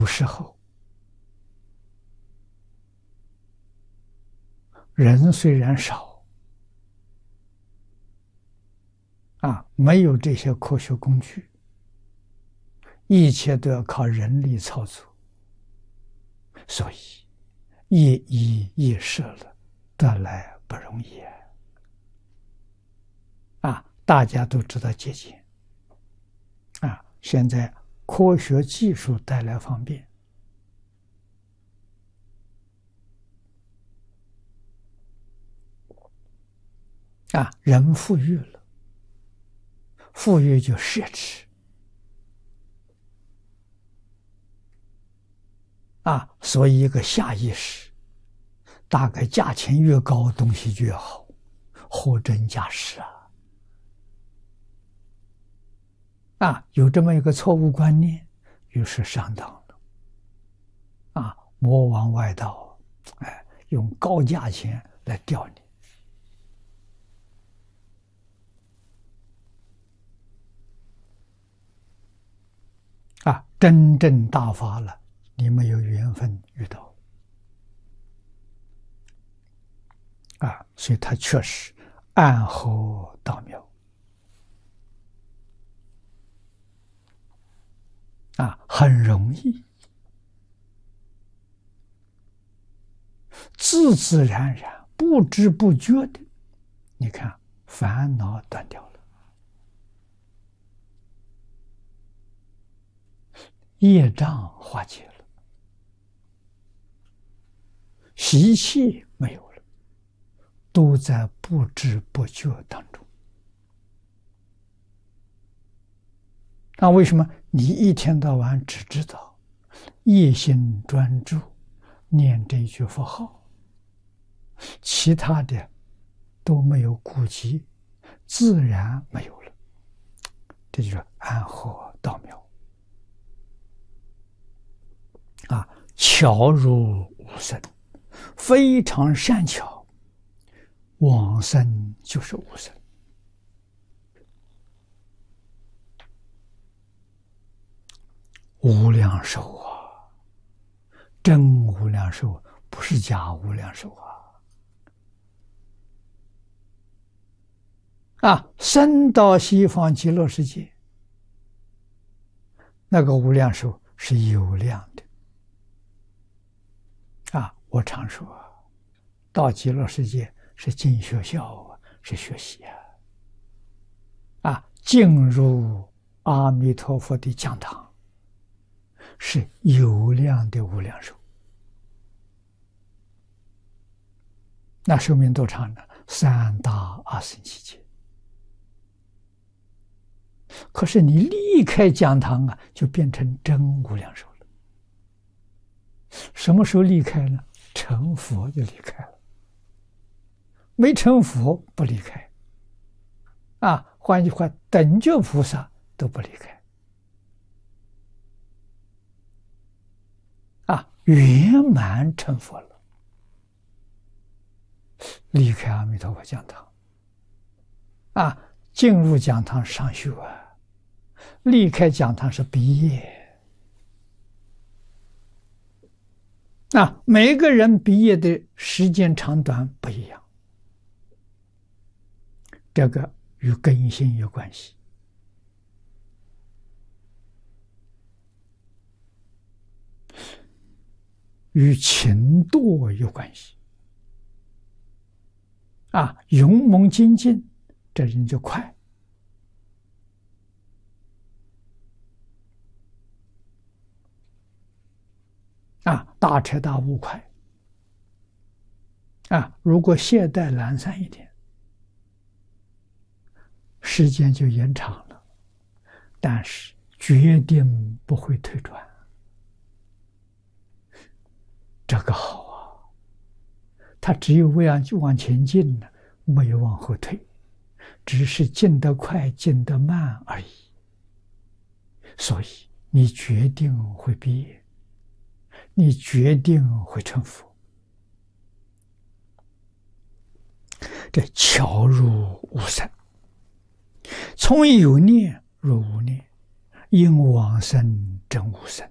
古时候人虽然少没有这些科学工具，一切都要靠人力操作，所以夜衣夜舍了，得来不容易大家都知道节俭现在科学技术带来方便人富裕了，富裕就奢侈所以一个下意识，大概价钱越高，东西就越好，货真价实有这么一个错误观念，于是上当了魔王外道，用高价钱来钓你真正大发了，你们有缘分遇到所以他确实暗合道妙很容易自自然然不知不觉的，你看烦恼断掉了，业障化解了，习气没有了，都在不知不觉当中。那为什么你一天到晚只知道一心专注念这一句佛号，其他的都没有顾及，自然没有了？这就是暗合道妙巧如无生，非常善巧，往生就是无生无量寿真无量寿，不是假无量寿升到西方极乐世界，那个无量寿是有量的我常说到极乐世界是进学校是学习进入阿弥陀佛的讲堂是有量的无量寿，那寿命多长呢？3大阿僧祇劫。可是你离开讲堂就变成真无量寿了。什么时候离开呢？成佛就离开了，没成佛不离开换句话，等觉菩萨都不离开圆满成佛了，离开阿弥陀佛讲堂进入讲堂上学离开讲堂是毕业每个人毕业的时间长短不一样，这个与根性有关系与情惰有关系勇猛精进，这人就快大彻大悟快如果懈怠懒散一点，时间就延长了，但是决定不会退转，这个好他只有往前进了，没有往后退，只是进得快进得慢而已，所以你决定会毕业，你决定会成佛，这巧如无生，从有念入无念，因往生真无生